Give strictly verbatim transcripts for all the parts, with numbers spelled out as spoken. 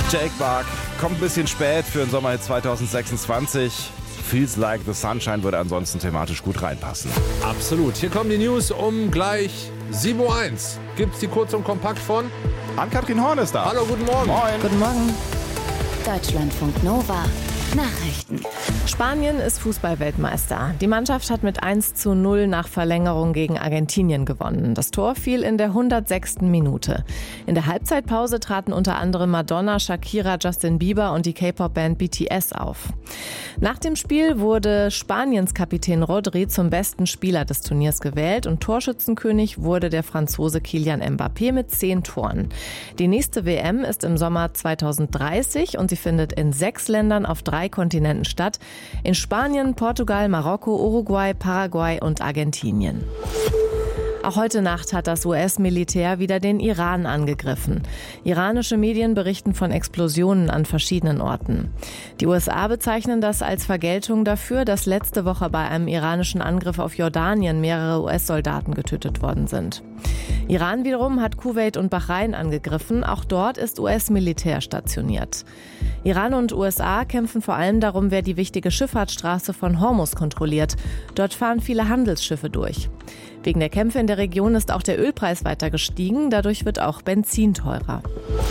Jake Buck kommt ein bisschen spät für den Sommer zwanzig sechsundzwanzig. Feels Like the Sunshine würde ansonsten thematisch gut reinpassen. Absolut. Hier kommen die News um gleich sieben Uhr eins. Gibt's die kurz und kompakt von? Ann-Kathrin Horn ist da. Hallo, guten Morgen. Moin. Guten Morgen. Deutschlandfunk Nova. Nachrichten. Spanien ist Fußball-Weltmeister. Die Mannschaft hat mit eins zu null nach Verlängerung gegen Argentinien gewonnen. Das Tor fiel in der hundertsechsten Minute. In der Halbzeitpause traten unter anderem Madonna, Shakira, Justin Bieber und die K-Pop-Band B T S auf. Nach dem Spiel wurde Spaniens Kapitän Rodri zum besten Spieler des Turniers gewählt und Torschützenkönig wurde der Franzose Kylian Mbappé mit zehn Toren. Die nächste W M ist im Sommer zweitausenddreißig und sie findet in sechs Ländern auf drei Kontinenten statt. In Spanien, Portugal, Marokko, Uruguay, Paraguay und Argentinien. Auch heute Nacht hat das U S-Militär wieder den Iran angegriffen. Iranische Medien berichten von Explosionen an verschiedenen Orten. Die U S A bezeichnen das als Vergeltung dafür, dass letzte Woche bei einem iranischen Angriff auf Jordanien mehrere U S-Soldaten getötet worden sind. Iran wiederum hat Kuwait und Bahrain angegriffen. Auch dort ist U S-Militär stationiert. Iran und U S A kämpfen vor allem darum, wer die wichtige Schifffahrtsstraße von Hormuz kontrolliert. Dort fahren viele Handelsschiffe durch. Wegen der Kämpfe in der Region ist auch der Ölpreis weiter gestiegen. Dadurch wird auch Benzin teurer.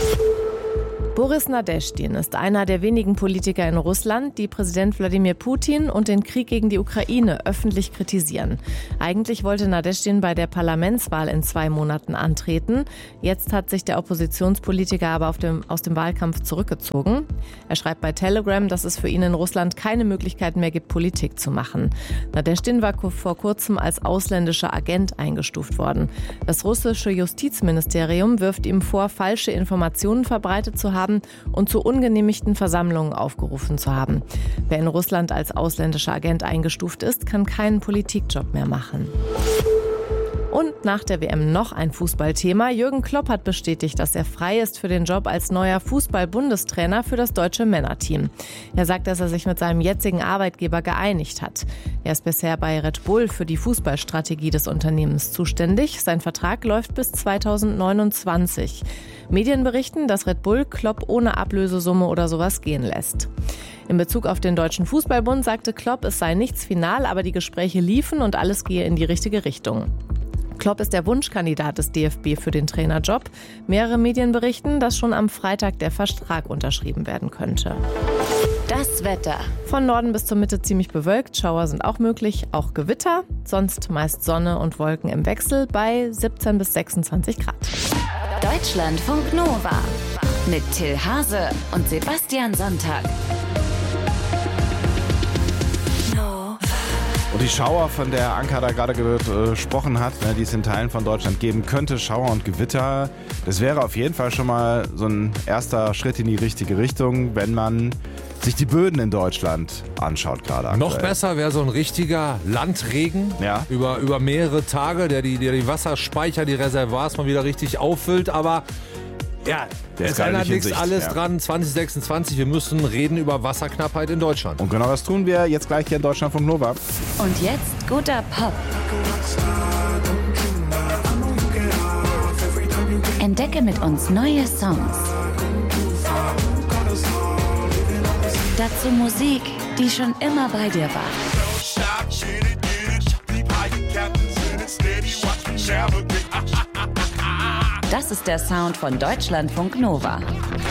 Boris Nadeschdin ist einer der wenigen Politiker in Russland, die Präsident Wladimir Putin und den Krieg gegen die Ukraine öffentlich kritisieren. Eigentlich wollte Nadeschdin bei der Parlamentswahl in zwei Monaten antreten. Jetzt hat sich der Oppositionspolitiker aber auf dem, aus dem Wahlkampf zurückgezogen. Er schreibt bei Telegram, dass es für ihn in Russland keine Möglichkeit mehr gibt, Politik zu machen. Nadeschdin war vor kurzem als ausländischer Agent eingestuft worden. Das russische Justizministerium wirft ihm vor, falsche Informationen verbreitet zu haben und zu ungenehmigten Versammlungen aufgerufen zu haben. Wer in Russland als ausländischer Agent eingestuft ist, kann keinen Politikjob mehr machen. Und nach der W M noch ein Fußballthema. Jürgen Klopp hat bestätigt, dass er frei ist für den Job als neuer Fußball-Bundestrainer für das deutsche Männerteam. Er sagt, dass er sich mit seinem jetzigen Arbeitgeber geeinigt hat. Er ist bisher bei Red Bull für die Fußballstrategie des Unternehmens zuständig. Sein Vertrag läuft bis zweitausendneunundzwanzig. Medien berichten, dass Red Bull Klopp ohne Ablösesumme oder sowas gehen lässt. In Bezug auf den Deutschen Fußballbund sagte Klopp, es sei nichts final, aber die Gespräche liefen und alles gehe in die richtige Richtung. Klopp ist der Wunschkandidat des D F B für den Trainerjob. Mehrere Medien berichten, dass schon am Freitag der Vertrag unterschrieben werden könnte. Das Wetter. Von Norden bis zur Mitte ziemlich bewölkt. Schauer sind auch möglich, auch Gewitter. Sonst meist Sonne und Wolken im Wechsel bei siebzehn bis sechsundzwanzig Grad. Deutschlandfunk Nova. Mit Till Hase und Sebastian Sonntag. Und die Schauer, von der Anka da gerade gesprochen hat, die es in Teilen von Deutschland geben könnte, Schauer und Gewitter, das wäre auf jeden Fall schon mal so ein erster Schritt in die richtige Richtung, wenn man sich die Böden in Deutschland anschaut gerade aktuell. Noch besser wäre so ein richtiger Landregen ja. über, über mehrere Tage, der die, der die Wasserspeicher, die Reservoirs mal wieder richtig auffüllt, aber ja, es ändert nichts, alles ja. dran, zwanzig sechsundzwanzig, wir müssen reden über Wasserknappheit in Deutschland. Und genau das tun wir jetzt gleich hier in Deutschlandfunk Nova. Und jetzt guter Pop. Entdecke mit uns neue Songs. Dazu Musik, die schon immer bei dir war. Das ist der Sound von Deutschlandfunk Nova.